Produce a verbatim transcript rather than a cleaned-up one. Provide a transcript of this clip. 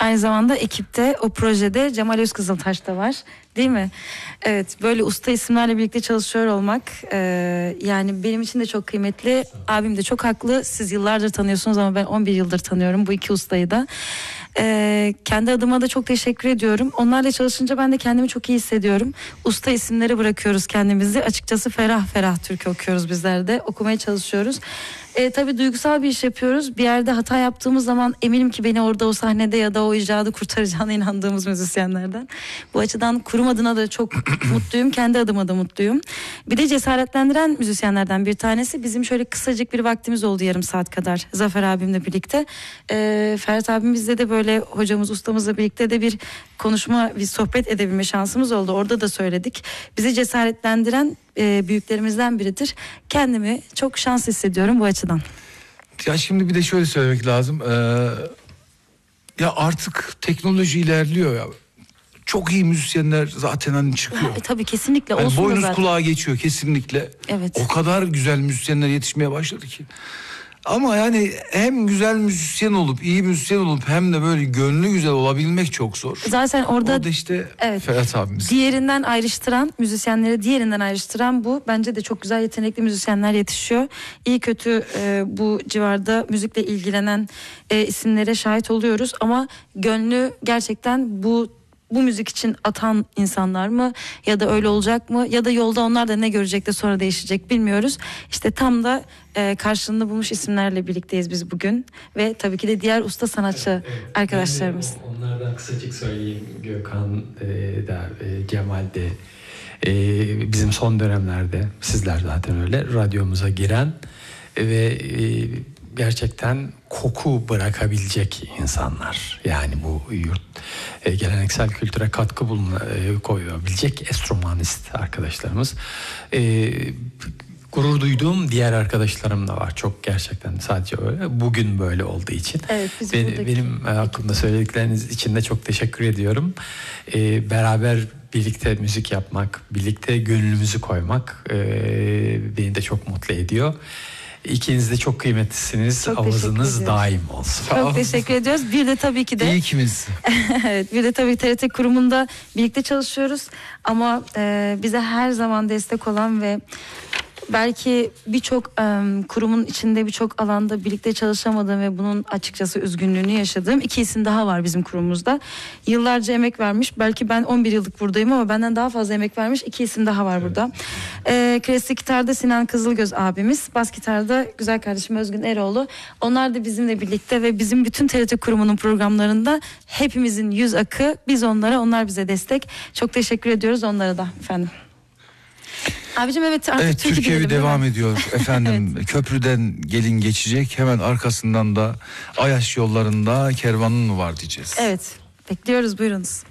Aynı zamanda ekipte, o projede Cemal Özkızıltaş da var. Değil mi? Evet, böyle usta isimlerle birlikte çalışıyor olmak e, yani benim için de çok kıymetli. Abim de çok haklı. Siz yıllardır tanıyorsunuz ama ben on bir yıldır tanıyorum bu iki ustayı da. E, kendi adıma da çok teşekkür ediyorum. Onlarla çalışınca ben de kendimi çok iyi hissediyorum. Usta isimlere bırakıyoruz kendimizi. Açıkçası ferah ferah türkü okuyoruz bizler de. Okumaya çalışıyoruz. E, tabii duygusal bir iş yapıyoruz. Bir yerde hata yaptığımız zaman eminim ki beni orada o sahnede ya da o icadı kurtaracağına inandığımız müzisyenlerden. Bu açıdan kurum adına da çok mutluyum. Kendi adıma da mutluyum. Bir de cesaretlendiren müzisyenlerden bir tanesi. Bizim şöyle kısacık bir vaktimiz oldu, yarım saat kadar. Zafer abimle birlikte. E, Ferhat abimizle de böyle hocamız, ustamızla birlikte de bir konuşma, bir sohbet edebilme şansımız oldu. Orada da söyledik. Bizi cesaretlendiren e, büyüklerimizden biridir. Kendimi çok şans hissediyorum bu açıdan. Ya şimdi bir de şöyle söylemek lazım. Ee, ya artık teknoloji ilerliyor ya. Çok iyi müzisyenler zaten hani çıkıyor. Ha, e, tabii kesinlikle yani olsun boynuz zaten. kulağa geçiyor kesinlikle. Evet. O kadar güzel müzisyenler yetişmeye başladı ki. Ama yani hem güzel müzisyen olup, iyi müzisyen olup hem de böyle gönlü güzel olabilmek çok zor. Zaten orada, orada işte evet, Ferhat abimiz. Diğerinden ayrıştıran, müzisyenleri diğerinden ayrıştıran bu. Bence de çok güzel, yetenekli müzisyenler yetişiyor. İyi kötü e, bu civarda müzikle ilgilenen e, isimlere şahit oluyoruz. Ama gönlü gerçekten bu bu müzik için atan insanlar mı, ya da öyle olacak mı, ya da yolda onlar da ne görecek de sonra değişecek bilmiyoruz. İşte tam da e, karşılığını bulmuş isimlerle birlikteyiz biz bugün ve tabii ki de diğer usta sanatçı evet, evet. arkadaşlarımız. Ben de onlardan kısacık söyleyeyim. Gökhan e, da e, Cemal de e, bizim son dönemlerde, sizler zaten öyle, radyomuza giren ve e, gerçekten koku bırakabilecek insanlar. Yani bu yurt e, geleneksel kültüre katkı buluna, e, koyabilecek enstrümanist arkadaşlarımız. E, gurur duyduğum diğer arkadaşlarım da var. Çok gerçekten sadece öyle. Bugün böyle olduğu için. Evet, ben, benim hakkımda söyledikleriniz için de çok teşekkür ediyorum. E, beraber birlikte müzik yapmak, birlikte gönlümüzü koymak e, beni de çok mutlu ediyor. İkiniz de çok kıymetlisiniz. Çok Avazınız daim olsun. Çok teşekkür ediyoruz. Bir de tabii ki de İyi ikimiz. evet, bir de tabii T R T kurumunda birlikte çalışıyoruz. Ama e, bize her zaman destek olan ve belki birçok e, kurumun içinde birçok alanda birlikte çalışamadığım ve bunun açıkçası üzgünlüğünü yaşadığım iki isim daha var bizim kurumumuzda. Yıllarca emek vermiş. Belki ben on bir yıllık buradayım ama benden daha fazla emek vermiş iki isim daha var burada. E, klasik gitarda Sinan Kızılgöz abimiz, bas gitarda güzel kardeşim Özgün Eroğlu. Onlar da bizimle birlikte ve bizim bütün T R T kurumunun programlarında hepimizin yüz akı. Biz onlara, onlar bize destek. Çok teşekkür ediyoruz onlara da efendim. Abicim evet artık evet, Türkiye Türkiye devam ediyor efendim. Evet. Köprüden gelin geçecek, hemen arkasından da Ayaş yollarında kervanın mı var diyeceğiz. Evet, bekliyoruz, buyurunuz.